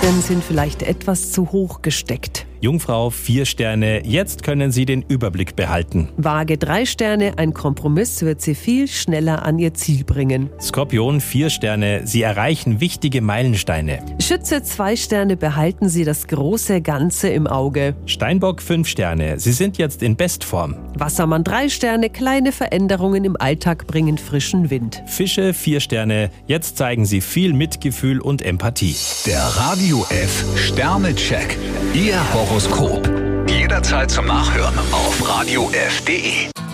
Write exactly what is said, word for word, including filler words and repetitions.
denn sind vielleicht etwas zu hoch gesteckt. Jungfrau, vier Sterne, jetzt können Sie den Überblick behalten. Waage, drei Sterne, ein Kompromiss wird Sie viel schneller an Ihr Ziel bringen. Skorpion, vier Sterne, Sie erreichen wichtige Meilensteine. Schütze, zwei Sterne, behalten Sie das große Ganze im Auge. Steinbock, fünf Sterne, Sie sind jetzt in Bestform. Wassermann, drei Sterne, kleine Veränderungen im Alltag bringen frischen Wind. Fische, vier Sterne, jetzt zeigen Sie viel Mitgefühl und Empathie. Der Radio F Sternecheck. Ihr Horoskop. Jederzeit zum Nachhören auf radio f punkt de.